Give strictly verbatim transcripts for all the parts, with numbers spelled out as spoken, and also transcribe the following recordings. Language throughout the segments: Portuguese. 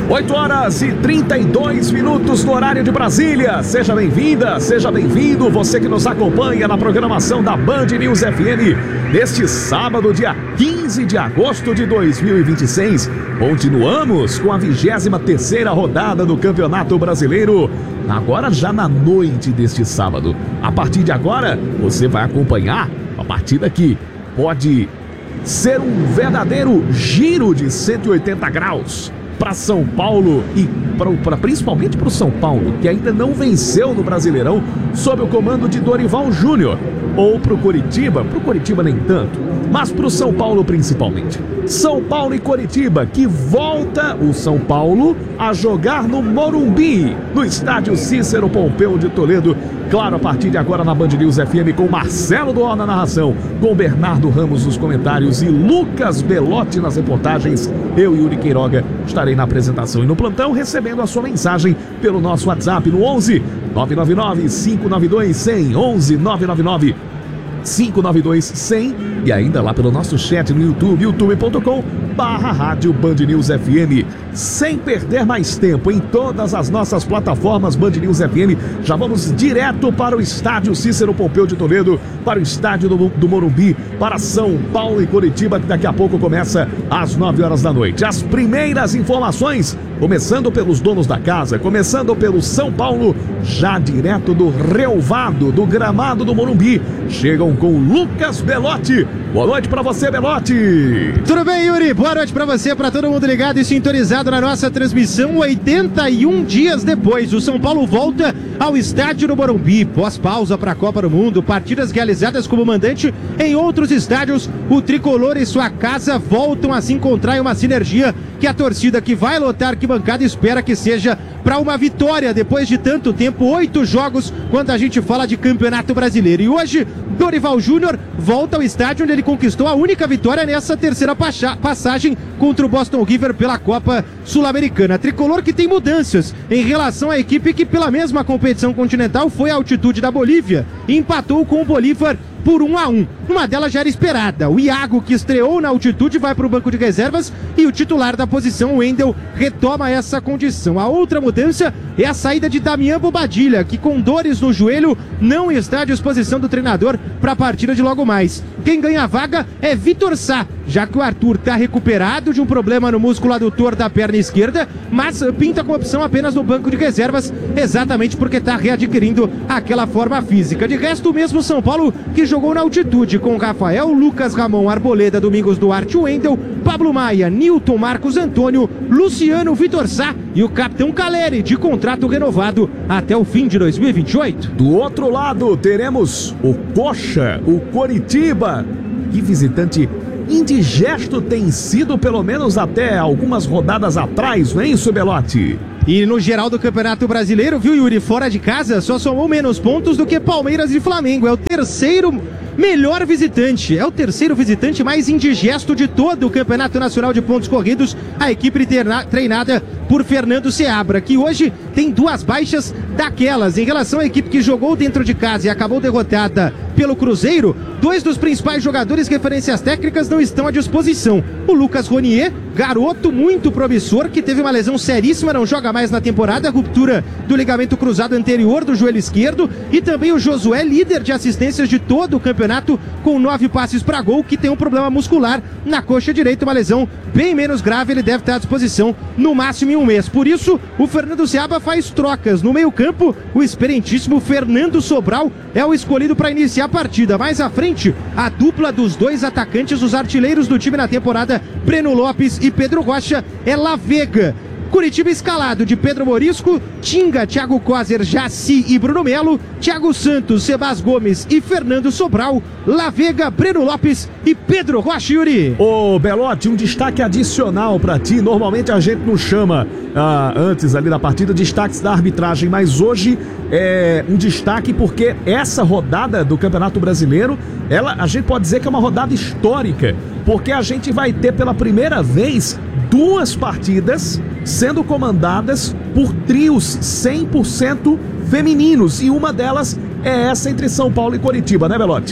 oito horas e trinta e dois minutos no horário de Brasília. Seja bem-vinda, seja bem-vindo, você que nos acompanha na programação da Band News F M, neste sábado, dia quinze de agosto de dois mil e vinte e seis. Continuamos com a vigésima terceira rodada do Campeonato Brasileiro, agora já na noite deste sábado. A partir de agora, você vai acompanhar a partida que pode ser um verdadeiro giro de cento e oitenta graus para São Paulo e pra, pra, principalmente para o São Paulo, que ainda não venceu no Brasileirão sob o comando de Dorival Júnior, ou para o Coritiba, para o Coritiba nem tanto, mas para o São Paulo principalmente. São Paulo e Coritiba, que volta o São Paulo a jogar no Morumbi, no estádio Cícero Pompeu de Toledo. Claro, a partir de agora na Band News F M, com Marcelo Doó na narração, com Bernardo Ramos nos comentários e Lucas Belotti nas reportagens. Eu e Yuri Queiroga estarei na apresentação e no plantão, recebendo a sua mensagem pelo nosso WhatsApp no onze nove nove nove, cinco nove dois, cem, onze nove nove nove, cinco nove dois, cem, e ainda lá pelo nosso chat no YouTube, youtube ponto com barra rádio Band News F M. Sem perder mais tempo, em todas as nossas plataformas Band News F M, já vamos direto para o estádio Cícero Pompeu de Toledo, para o estádio do, do Morumbi, para São Paulo e Coritiba, que daqui a pouco começa às nove horas da noite. As primeiras informações, começando pelos donos da casa, começando pelo São Paulo, já direto do relvado, do gramado do Morumbi, chegam com Lucas Belotti. Boa noite para você, Belotti. Tudo bem, Yuri? Boa noite para você, para todo mundo ligado e sintonizado na nossa transmissão. oitenta e um dias depois, o São Paulo volta ao estádio do Morumbi, pós-pausa para a Copa do Mundo, partidas realizadas como mandante em outros estádios. O tricolor e sua casa voltam a se encontrar em uma sinergia que a torcida que vai lotar arquibancada espera que seja para uma vitória depois de tanto tempo, oito jogos quando a gente fala de Campeonato Brasileiro. E hoje, Dorival Júnior volta ao estádio onde ele conquistou a única vitória nessa terceira passagem contra o Boston River pela Copa Sul-Americana. Tricolor que tem mudanças em relação à equipe que pela mesma competição continental foi à altitude da Bolívia e empatou com o Bolívar por um a um. Uma delas já era esperada. O Iago, que estreou na altitude, vai para o banco de reservas e o titular da posição, o Wendel, retoma essa condição. A outra mudança é a saída de Damian Bobadilla, que com dores no joelho não está à disposição do treinador para a partida de logo mais. Quem ganha a vaga é Vitor Sá, já que o Arthur está recuperado de um problema no músculo adutor da perna esquerda, mas pinta com opção apenas no banco de reservas, exatamente porque está readquirindo aquela forma física. De resto, o mesmo São Paulo que jogou na altitude com Rafael, Lucas Ramon, Arboleda, Domingos Duarte, Wendel, Pablo Maia, Nilton, Marcos Antônio, Luciano, Vitor Sá e o capitão Caleri, de contrato renovado até o fim de dois mil e vinte e oito. Do outro lado, teremos o Coxa, o Coritiba, que visitante indigesto tem sido, pelo menos até algumas rodadas atrás, não é isso, Belotti? E no geral do Campeonato Brasileiro, viu, Yuri, fora de casa, só somou menos pontos do que Palmeiras e Flamengo. É o terceiro melhor visitante, é o terceiro visitante mais indigesto de todo o Campeonato Nacional de Pontos Corridos, a equipe treinada por Fernando Seabra, que hoje tem duas baixas daquelas. Em relação à equipe que jogou dentro de casa e acabou derrotada pelo Cruzeiro, dois dos principais jogadores referências técnicas não estão à disposição. O Lucas Ronier, garoto muito promissor, que teve uma lesão seríssima, não joga mais na temporada, ruptura do ligamento cruzado anterior do joelho esquerdo, e também o Josué, líder de assistências de todo o campeonato, com nove passes para gol, que tem um problema muscular na coxa direita, uma lesão bem menos grave. Ele deve estar à disposição no máximo em um mês. Por isso, o Fernando Seabra faz trocas no meio campo. O experientíssimo Fernando Sobral é o escolhido para iniciar a partida. Mais à frente, a dupla dos dois atacantes, os artilheiros do time na temporada, Breno Lopes e Pedro Rocha, é La Vega. Curitiba escalado de Pedro Morisco, Tinga, Thiago Coser, Jaci e Bruno Melo, Thiago Santos, Sebas Gomes e Fernando Sobral, La Vega, Breno Lopes e Pedro Rocha. Yuri. Ô Belotti, um destaque adicional pra ti. Normalmente a gente não chama ah, antes ali da partida destaques da arbitragem, mas hoje é um destaque porque essa rodada do Campeonato Brasileiro, ela, a gente pode dizer que é uma rodada histórica, porque a gente vai ter pela primeira vez duas partidas sendo comandadas por trios cem por cento femininos, e uma delas é essa entre São Paulo e Coritiba, né, Belotti?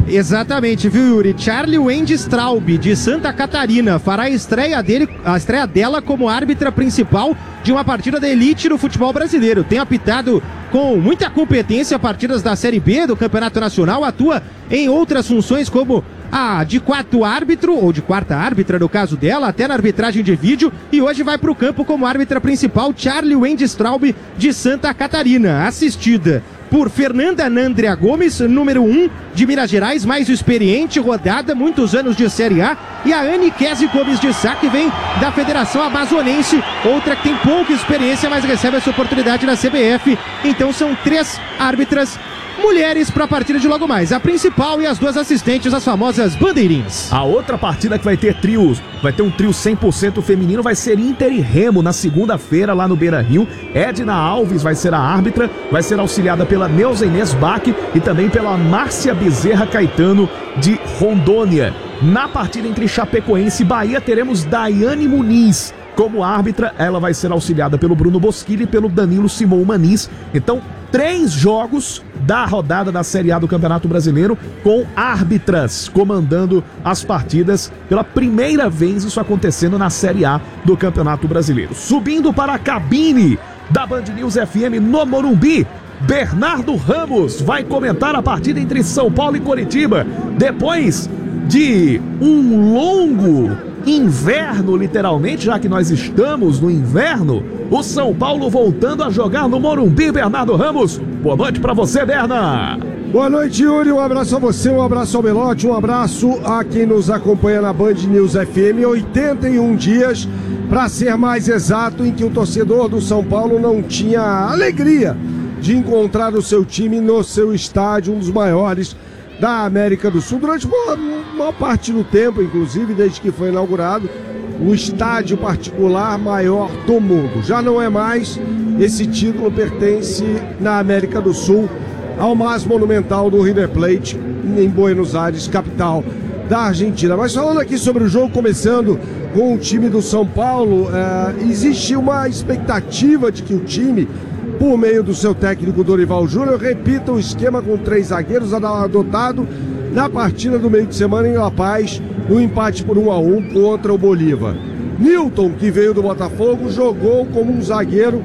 Exatamente, viu, Yuri? Charlie Wendt-Straub, de Santa Catarina, fará a estreia dele, a estreia dela como árbitra principal de uma partida da elite no futebol brasileiro. Tem apitado com muita competência partidas da Série B do Campeonato Nacional, atua em outras funções como a de quarto árbitro, ou de quarta árbitra no caso dela, até na arbitragem de vídeo, e hoje vai para o campo como árbitra principal Charlie Wendt-Straub, de Santa Catarina, assistida por Fernanda Nandria Gomes, número um de Minas Gerais, mais experiente, rodada, muitos anos de Série A, e a Anne Kese Gomes de Sá, que vem da Federação Amazonense, outra que tem pouca experiência, mas recebe essa oportunidade na C B F. Então são três árbitras mulheres para a partida de logo mais, a principal e as duas assistentes, as famosas bandeirinhas. A outra partida que vai ter trios, vai ter um trio cem por cento feminino, vai ser Inter e Remo na segunda-feira lá no Beira-Rio. Edna Alves vai ser a árbitra, vai ser auxiliada pela Neuza Inês Bach e também pela Márcia Bezerra Caetano de Rondônia. Na partida entre Chapecoense e Bahia teremos Daiane Muniz como árbitra, ela vai ser auxiliada pelo Bruno Bosquilha e pelo Danilo Simão Maniz. Então, três jogos da rodada da Série A do Campeonato Brasileiro com árbitras comandando as partidas pela primeira vez, isso acontecendo na Série A do Campeonato Brasileiro. Subindo para a cabine da Band News F M no Morumbi, Bernardo Ramos vai comentar a partida entre São Paulo e Coritiba, depois de um longo inverno, literalmente, já que nós estamos no inverno, o São Paulo voltando a jogar no Morumbi. Bernardo Ramos, boa noite pra você, Berna. Boa noite, Yuri, um abraço a você, um abraço ao Belote, um abraço a quem nos acompanha na Band News F M. oitenta e um dias, para ser mais exato, em que o torcedor do São Paulo não tinha a alegria de encontrar o seu time no seu estádio, um dos maiores da América do Sul, durante uma, uma parte do tempo, inclusive, desde que foi inaugurado, o estádio particular maior do mundo. Já não é mais, esse título pertence na América do Sul ao mais monumental do River Plate, em Buenos Aires, capital da Argentina. Mas falando aqui sobre o jogo, começando com o time do São Paulo, é, existe uma expectativa de que o time, por meio do seu técnico Dorival Júnior, repita o esquema com três zagueiros adotado na partida do meio de semana em La Paz, no empate por um a um contra o Bolívar. Nilton, que veio do Botafogo, jogou como um zagueiro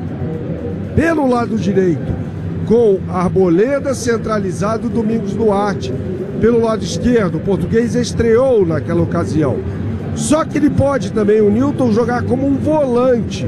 pelo lado direito, com Arboleda centralizado, Domingos Duarte pelo lado esquerdo. O português estreou naquela ocasião. Só que ele pode também, o Nilton, jogar como um volante.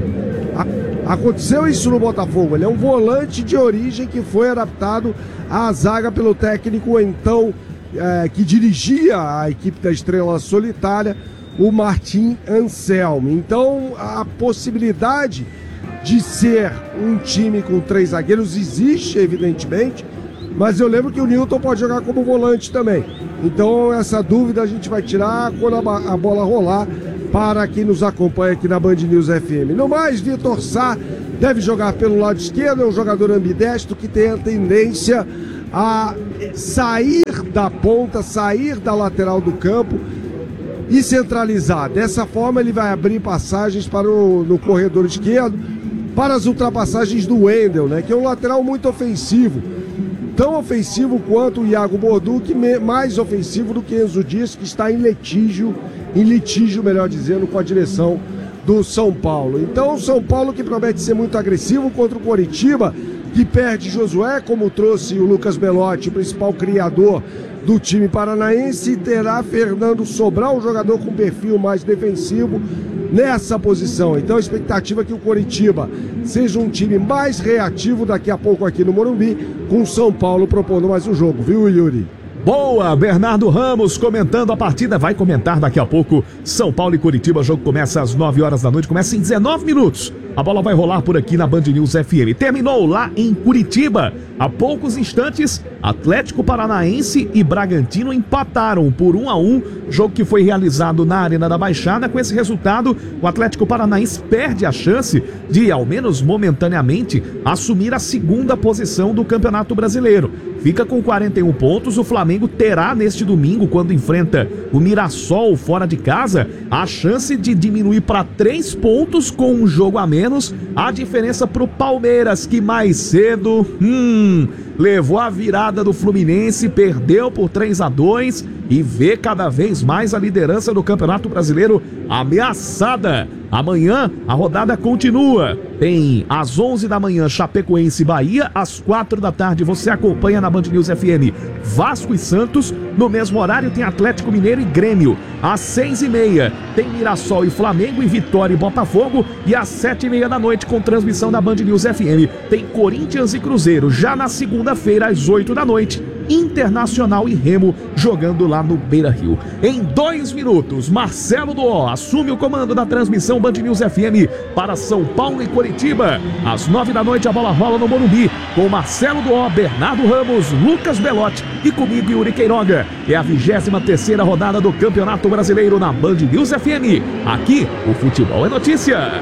Aconteceu isso no Botafogo, ele é um volante de origem que foi adaptado à zaga pelo técnico então é, que dirigia a equipe da Estrela Solitária, o Martim Anselmi. Então a possibilidade de ser um time com três zagueiros existe, evidentemente, mas eu lembro que o Nilton pode jogar como volante também. Então essa dúvida a gente vai tirar quando a bola rolar, para quem nos acompanha aqui na Band News F M. No mais, Vitor Sá deve jogar pelo lado esquerdo, é um jogador ambidestro que tem a tendência a sair da ponta, sair da lateral do campo e centralizar. Dessa forma ele vai abrir passagens para o no corredor esquerdo, para as ultrapassagens do Wendel, né, que é um lateral muito ofensivo. Tão ofensivo quanto o Iago Borduque, mais ofensivo do que Enzo Dias, que está em litígio, em litígio, melhor dizendo, com a direção do São Paulo. Então o São Paulo, que promete ser muito agressivo contra o Coritiba, que perde Josué, como trouxe o Lucas Belotti, o principal criador do time paranaense, terá Fernando Sobral, um jogador com perfil mais defensivo, nessa posição. Então a expectativa é que o Coritiba seja um time mais reativo daqui a pouco aqui no Morumbi, com o São Paulo propondo mais um jogo, viu, Yuri? Boa, Bernardo Ramos comentando a partida, vai comentar daqui a pouco São Paulo e Coritiba, o jogo começa às nove horas da noite, começa em dezenove minutos, a bola vai rolar por aqui na Band News F M. Terminou lá em Curitiba, há poucos instantes, Atlético Paranaense e Bragantino empataram por um a um, jogo que foi realizado na Arena da Baixada. Com esse resultado, o Atlético Paranaense perde a chance de, ao menos momentaneamente, assumir a segunda posição do Campeonato Brasileiro. Fica com quarenta e um pontos, o Flamengo terá neste domingo, quando enfrenta o Mirassol fora de casa, a chance de diminuir para três pontos com um jogo a menos, a diferença para o Palmeiras, que mais cedo, hum, levou a virada do Fluminense, perdeu por três a dois e vê cada vez mais a liderança do Campeonato Brasileiro ameaçada. Amanhã a rodada continua. Tem às onze da manhã Chapecoense e Bahia, às quatro da tarde você acompanha na Band News F M Vasco e Santos. No mesmo horário tem Atlético Mineiro e Grêmio. Às seis e meia tem Mirassol e Flamengo e Vitória e Botafogo. E às sete e meia da noite, com transmissão da Band News F M, tem Corinthians e Cruzeiro. Já na segunda-feira, às oito da noite, Internacional e Remo jogando lá no Beira-Rio. Em dois minutos, Marcelo Duó assume o comando da transmissão Band News F M para São Paulo e Coritiba. Às nove da noite, a bola rola no Morumbi com Marcelo Duó, Bernardo Ramos, Lucas Belotti e comigo, Yuri Queiroga. É a vigésima terceira rodada do Campeonato Brasileiro na Band News F M. Aqui, o futebol é notícia.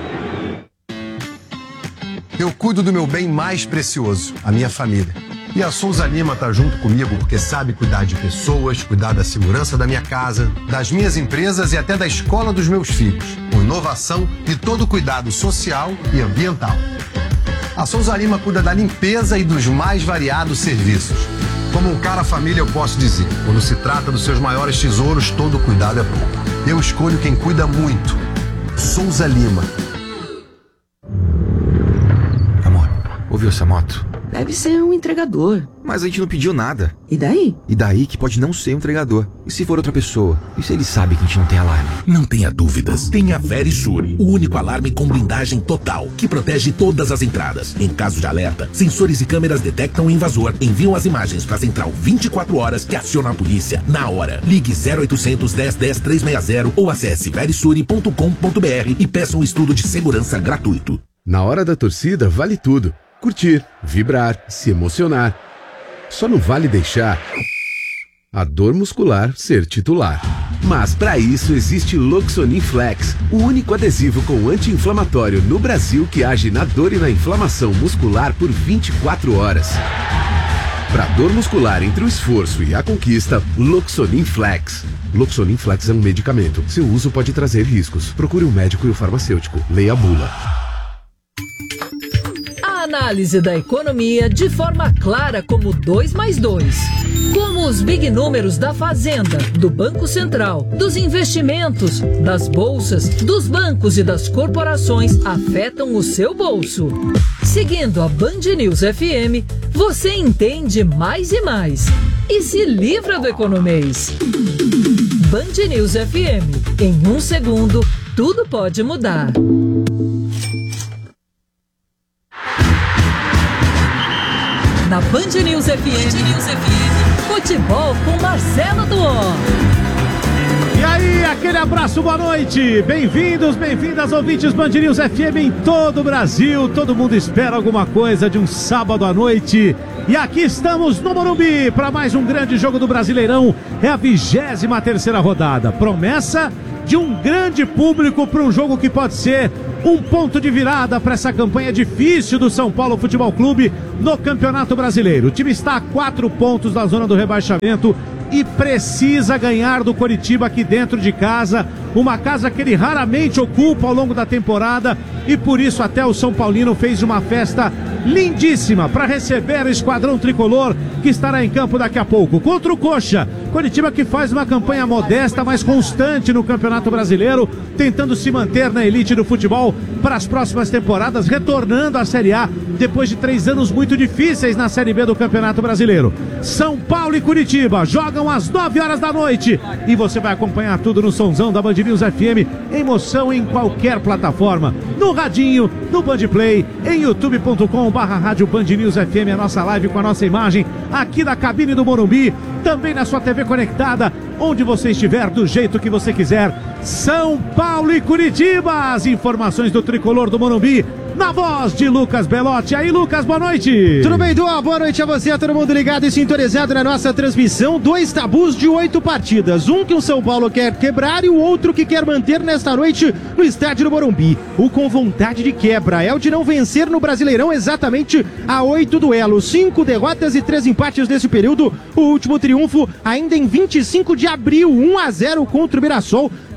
Eu cuido do meu bem mais precioso, a minha família. E a Souza Lima tá junto comigo porque sabe cuidar de pessoas, cuidar da segurança da minha casa, das minhas empresas e até da escola dos meus filhos, com inovação e todo o cuidado social e ambiental. A Souza Lima cuida da limpeza e dos mais variados serviços. Como um cara família eu posso dizer, quando se trata dos seus maiores tesouros, todo cuidado é pouco. Eu escolho quem cuida muito. Souza Lima. Amor, ouviu essa moto? Deve ser um entregador. Mas a gente não pediu nada. E daí? E daí que pode não ser um entregador. E se for outra pessoa? E se ele sabe que a gente não tem alarme? Não tenha dúvidas. Tem a Verisure, o único alarme com blindagem total, que protege todas as entradas. Em caso de alerta, sensores e câmeras detectam o invasor, enviam as imagens para a central vinte e quatro horas que aciona a polícia na hora. Ligue zero oitocentos, dez, dez, trezentos e sessenta ou acesse verisure ponto com ponto br e peça um estudo de segurança gratuito. Na hora da torcida vale tudo. Curtir, vibrar, se emocionar. Só não vale deixar a dor muscular ser titular. Mas para isso existe Loxonin Flex, o único adesivo com anti-inflamatório no Brasil que age na dor e na inflamação muscular por vinte e quatro horas. Para dor muscular entre o esforço e a conquista, Loxonin Flex. Loxonin Flex é um medicamento. Seu uso pode trazer riscos. Procure um médico e o farmacêutico. Leia a bula. Análise da economia de forma clara como dois mais dois. Como os big números da Fazenda, do Banco Central, dos investimentos, das bolsas, dos bancos e das corporações afetam o seu bolso. Seguindo a Band News F M, você entende mais e mais e se livra do economês. Band News F M. Em um segundo, tudo pode mudar. Na Band News F M, Band News F M, futebol com Marcelo Duó. E aí, aquele abraço, boa noite. Bem-vindos, bem-vindas, ouvintes Band News F M em todo o Brasil. Todo mundo espera alguma coisa de um sábado à noite. E aqui estamos no Morumbi para mais um grande jogo do Brasileirão. É a vigésima terceira rodada. Promessa de um grande público para um jogo que pode ser um ponto de virada para essa campanha difícil do São Paulo Futebol Clube no Campeonato Brasileiro. O time está a quatro pontos da zona do rebaixamento e precisa ganhar do Coritiba aqui dentro de casa, uma casa que ele raramente ocupa ao longo da temporada, e por isso até o São Paulino fez uma festa lindíssima para receber o esquadrão tricolor que estará em campo daqui a pouco contra o Coxa. Coritiba que faz uma campanha modesta, mas constante no Campeonato Brasileiro, tentando se manter na elite do futebol para as próximas temporadas, retornando à Série A depois de três anos muito difíceis na Série B do Campeonato Brasileiro. São Paulo e Coritiba jogam às nove horas da noite e você vai acompanhar tudo no sonzão da Band News F M, emoção em qualquer plataforma, no radinho, no Band Play, em youtube ponto com barra rádio Band News F M, a nossa live com a nossa imagem aqui da cabine do Morumbi, também na sua T V conectada, onde você estiver, do jeito que você quiser. São Paulo e Coritiba, as informações do tricolor do Morumbi, na voz de Lucas Belotti. Aí, Lucas, boa noite. Tudo bem, Duó? Boa noite a você, a todo mundo ligado e sintonizado na nossa transmissão. Dois tabus de oito partidas. Um que o São Paulo quer quebrar e o outro que quer manter nesta noite no estádio do Morumbi. O com vontade de quebra é o de não vencer no Brasileirão exatamente a oito duelos. Cinco derrotas e três empates nesse período. O último triunfo ainda em vinte e cinco de abril, um a zero contra o Mirassol.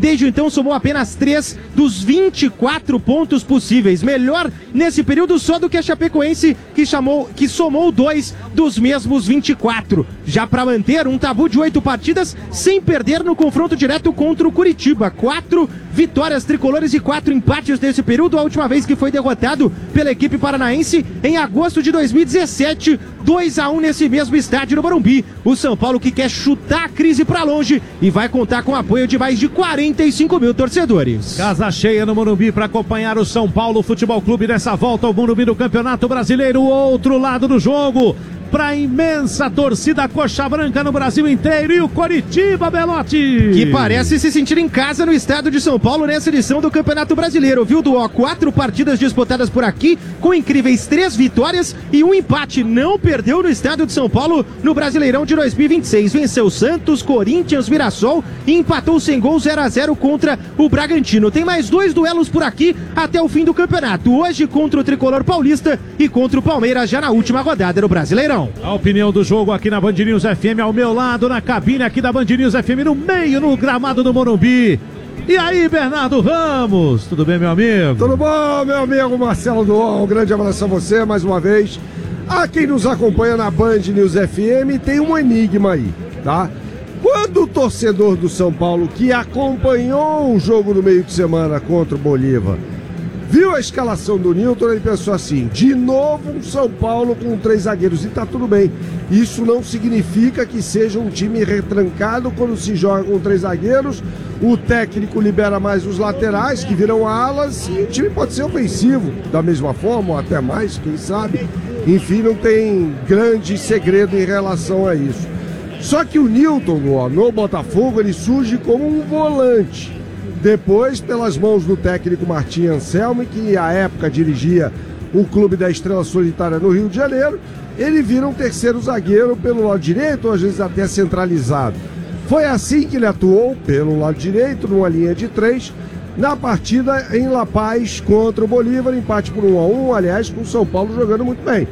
Desde então somou apenas três dos vinte e quatro pontos possíveis. Melhor nesse período só do que a Chapecoense, que, chamou, que somou dois dos mesmos vinte e quatro. Já para manter um tabu de oito partidas sem perder no confronto direto contra o Curitiba. Quatro vitórias tricolores e quatro empates nesse período. A última vez que foi derrotado pela equipe paranaense em agosto de dois mil e dezessete, dois a um nesse mesmo estádio no Morumbi. O São Paulo que quer chutar a crise para longe e vai contar com o apoio de mais de quarenta e cinco mil torcedores. Casa cheia no Morumbi para acompanhar o São Paulo Futebol Clube nessa volta ao Morumbi do Campeonato Brasileiro. O outro lado do jogo, para a imensa torcida coxa branca no Brasil inteiro, e o Coritiba, Belotti, que parece se sentir em casa no estado de São Paulo nessa edição do Campeonato Brasileiro, viu, Duó? Quatro partidas disputadas por aqui, com incríveis três vitórias e um empate. Não perdeu no estado de São Paulo no Brasileirão de dois mil e vinte e seis. Venceu Santos, Corinthians, Mirassol e empatou sem gol zero a zero contra o Bragantino. Tem mais dois duelos por aqui até o fim do campeonato. Hoje contra o Tricolor Paulista e contra o Palmeiras já na última rodada do Brasileirão. A opinião do jogo aqui na Band News F M, ao meu lado, na cabine aqui da Band News F M, no meio, no gramado do Morumbi. E aí, Bernardo Ramos, tudo bem, meu amigo? Tudo bom, meu amigo Marcelo Duó, um grande abraço a você mais uma vez. A quem nos acompanha na Band News F M, tem um enigma aí, tá? Quando o torcedor do São Paulo, que acompanhou o jogo no meio de semana contra o Bolívar, viu a escalação do Nilton, ele pensou assim: de novo um São Paulo com três zagueiros, e tá tudo bem. Isso não significa que seja um time retrancado quando se joga com três zagueiros. O técnico libera mais os laterais, que viram alas, e o time pode ser ofensivo da mesma forma, ou até mais, quem sabe. Enfim, não tem grande segredo em relação a isso. Só que o Nilton, no, no Botafogo, ele surge como um volante. Depois, pelas mãos do técnico Martim Anselmi, que à época dirigia o Clube da Estrela Solitária no Rio de Janeiro, ele vira um terceiro zagueiro pelo lado direito, ou às vezes até centralizado. Foi assim que ele atuou pelo lado direito, numa linha de três, na partida em La Paz contra o Bolívar, empate por um a um, aliás, com o São Paulo jogando muito bem.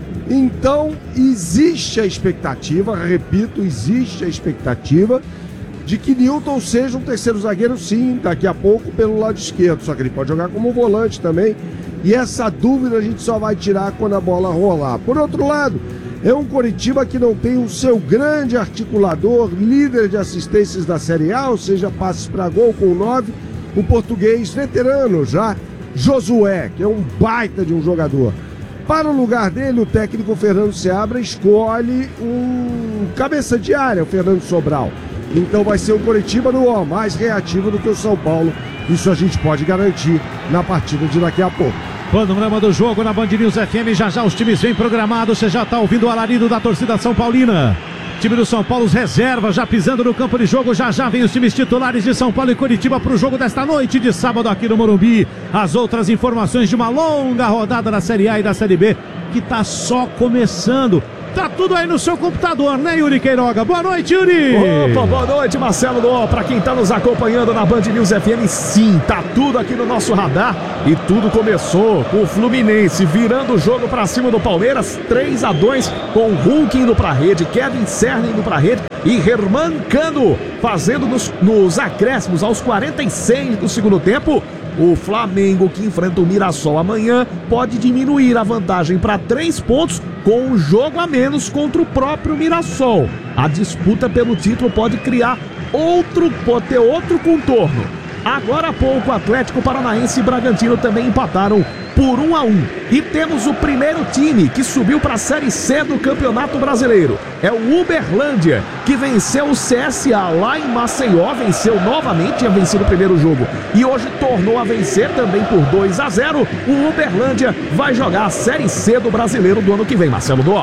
Então, existe a expectativa, repito, existe a expectativa de que Nilton seja um terceiro zagueiro, sim, daqui a pouco pelo lado esquerdo, só que ele pode jogar como volante também, e essa dúvida a gente só vai tirar quando a bola rolar. Por outro lado, é um Coritiba que não tem o seu grande articulador, líder de assistências da Série A, ou seja, passes para gol com nove, o português veterano já, Josué, que é um baita de um jogador. Para o lugar dele, o técnico Fernando Seabra escolhe um cabeça de área, o Fernando Sobral. Então vai ser o Coritiba no ó, mais reativo do que o São Paulo. Isso a gente pode garantir na partida de daqui a pouco. Panorama do jogo na Band News F M, já já os times vêm programados, você já está ouvindo o alarido da torcida São Paulina. Time do São Paulo, os reservas já pisando no campo de jogo, já já vem os times titulares de São Paulo e Coritiba para o jogo desta noite de sábado aqui no Morumbi. As outras informações de uma longa rodada da Série A e da Série B que está só começando. Tá tudo aí no seu computador, né, Yuri Queiroga? Boa noite, Yuri! Opa, boa noite, Marcelo Duó. Pra quem tá nos acompanhando na Band News F M, sim, tá tudo aqui no nosso radar. E tudo começou com o Fluminense virando o jogo pra cima do Palmeiras, três a dois, com o Hulk indo pra rede, Kevin Serna indo pra rede e Herman Cano fazendo nos, nos acréscimos aos quarenta e seis do segundo tempo. O Flamengo, que enfrenta o Mirassol amanhã, pode diminuir a vantagem para três pontos com um jogo a menos contra o próprio Mirassol. A disputa pelo título pode criar outro, pode ter outro contorno. Agora há pouco, Atlético Paranaense e Bragantino também empataram por um a um. E temos o primeiro time que subiu para a Série C do Campeonato Brasileiro. É o Uberlândia, que venceu o C S A lá em Maceió, venceu novamente, tinha vencido o primeiro jogo e hoje tornou a vencer também por dois a zero. O Uberlândia vai jogar a Série C do Brasileiro do ano que vem, Marcelo Duó.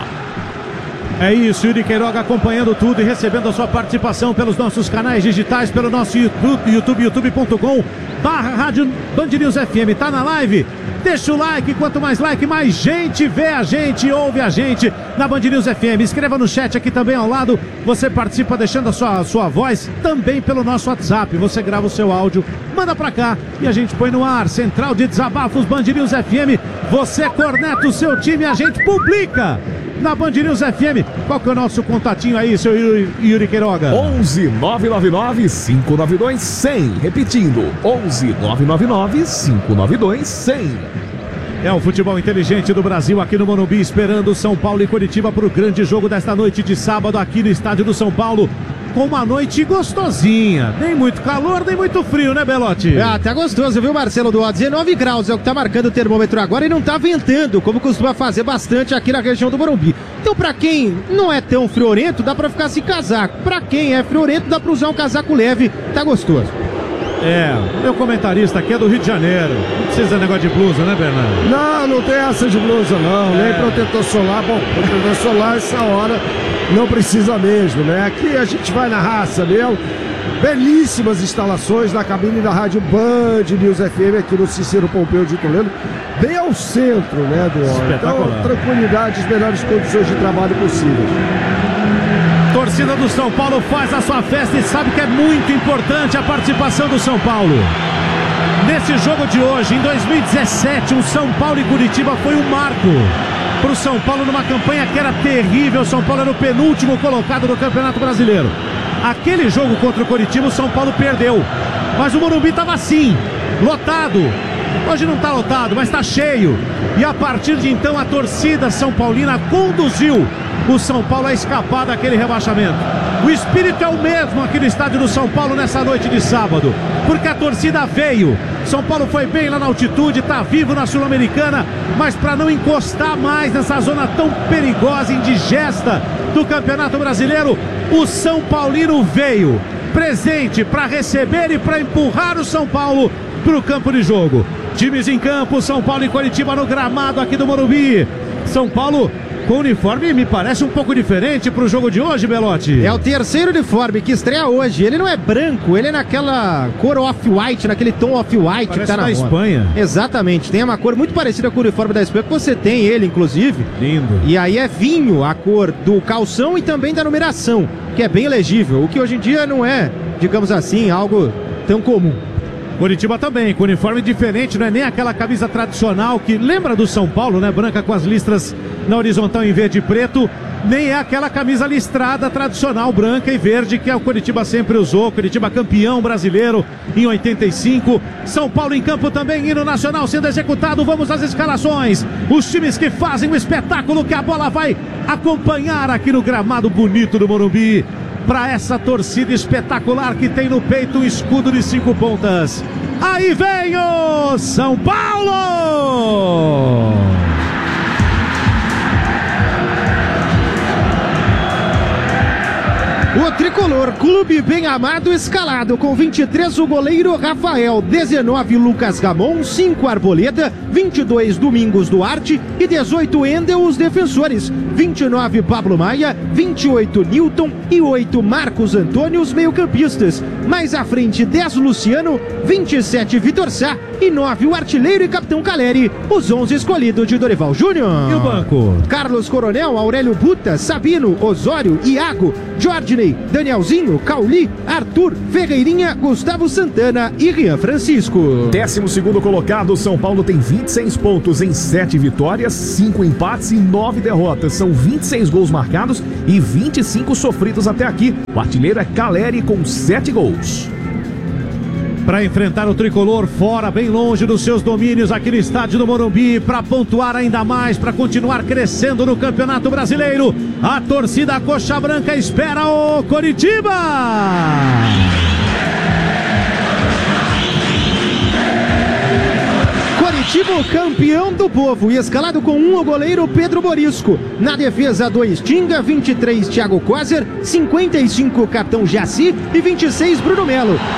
É isso, Yuri Queiroga acompanhando tudo e recebendo a sua participação pelos nossos canais digitais, pelo nosso YouTube, YouTube, youtube ponto com barra Rádio Band News F M. Tá na live? Deixa o like, quanto mais like, mais gente vê a gente, ouve a gente na Band News F M. Escreva no chat aqui também ao lado, você participa deixando a sua, a sua voz também pelo nosso WhatsApp. Você grava o seu áudio, manda pra cá e a gente põe no ar. Central de Desabafos Band News F M, você corneta o seu time e a gente publica na Band News F M. Qual que é o nosso contatinho aí, seu Yuri, Yuri Queiroga? onze nove nove nove cinco nove dois cem. Repetindo, onze nove nove nove cinco nove dois cem. É o futebol inteligente do Brasil aqui no Morumbi, esperando São Paulo e Coritiba para o grande jogo desta noite de sábado aqui no estádio do São Paulo. Com uma noite gostosinha, nem muito calor, nem muito frio, né, Belotti? Ah, tá gostoso, viu, Marcelo Duó? dezenove graus é o que tá marcando o termômetro agora e não tá ventando, como costuma fazer bastante aqui na região do Morumbi. Então, pra quem não é tão friorento, dá pra ficar sem casaco. Pra quem é friorento, dá pra usar um casaco leve, tá gostoso. É, meu comentarista aqui é do Rio de Janeiro. Não precisa de negócio de blusa, né, Bernardo? Não, não tem essa de blusa, não. É. Nem protetor solar. Bom, protetor solar, essa hora, não precisa mesmo, né? Aqui a gente vai na raça mesmo. Belíssimas instalações na cabine da Rádio Band News F M aqui no Cícero Pompeu de Toledo, bem ao centro, né, do óleo. Então, tranquilidade, as melhores condições de trabalho possíveis. Torcida do São Paulo faz a sua festa e sabe que é muito importante a participação do São Paulo. Nesse jogo de hoje, em dois mil e dezessete, o São Paulo e Curitiba foi um marco para o São Paulo numa campanha que era terrível. O São Paulo era o penúltimo colocado no Campeonato Brasileiro. Aquele jogo contra o Coritiba, o São Paulo perdeu. Mas o Morumbi estava assim, lotado. Hoje não está lotado, mas está cheio. E a partir de então, a torcida São Paulina conduziu o São Paulo a escapar daquele rebaixamento. O espírito é o mesmo aqui no estádio do São Paulo nessa noite de sábado, porque a torcida veio. São Paulo foi bem lá na altitude, está vivo na Sul-Americana, mas para não encostar mais nessa zona tão perigosa e indigesta do Campeonato Brasileiro, o São Paulino veio presente para receber e para empurrar o São Paulo para o campo de jogo. Times em campo, São Paulo e Coritiba no gramado aqui do Morumbi. São Paulo com uniforme me parece um pouco diferente para o jogo de hoje, Belotti. É o terceiro uniforme que estreia hoje. Ele não é branco, ele é naquela cor off-white, naquele tom off-white que tá na da Espanha. Exatamente, tem uma cor muito parecida com o uniforme da Espanha, que você tem ele, inclusive. Lindo. E aí é vinho a cor do calção e também da numeração, que é bem legível, o que hoje em dia não é, digamos assim, algo tão comum. Coritiba também, com uniforme diferente, não é nem aquela camisa tradicional que lembra do São Paulo, né? Branca com as listras na horizontal em verde e preto, nem é aquela camisa listrada tradicional, branca e verde, que é o Coritiba sempre usou. Coritiba campeão brasileiro em oitenta e cinco. São Paulo em campo também, hino nacional sendo executado. Vamos às escalações. Os times que fazem o espetáculo que a bola vai acompanhar aqui no gramado bonito do Morumbi. Para essa torcida espetacular que tem no peito um escudo de cinco pontas. Aí vem o São Paulo! O tricolor, clube bem amado, escalado com vinte e três o goleiro Rafael, dezenove Lucas Ramon, cinco Arboleda, vinte e dois Domingos Duarte e dezoito Endel os defensores, vinte e nove Pablo Maia, vinte e oito Newton e oito Marcos Antônio os meio-campistas. Mais à frente dez Luciano, vinte e sete Vitor Sá e nove o artilheiro e capitão Caleri, os onze escolhidos de Dorival Júnior. E o banco? Carlos Coronel, Aurélio Buta, Sabino, Osório, Iago, Jordney, Danielzinho, Cauli, Arthur, Ferreirinha, Gustavo Santana e Rian Francisco. Décimo segundo colocado, São Paulo tem vinte e seis pontos em sete vitórias, cinco empates e nove derrotas. São vinte e seis gols marcados e vinte e cinco sofridos até aqui. O artilheiro é Caleri com sete gols. Para enfrentar o tricolor fora, bem longe dos seus domínios aqui no estádio do Morumbi, para pontuar ainda mais, para continuar crescendo no Campeonato Brasileiro, a torcida Coxa Branca espera o Coritiba! Coritiba, campeão do povo, e escalado com um o goleiro Pedro Borisco. Na defesa, dois Tinga, vinte e três Thiago Coser, cinquenta e cinco capitão Jaci e vinte e seis Bruno Melo.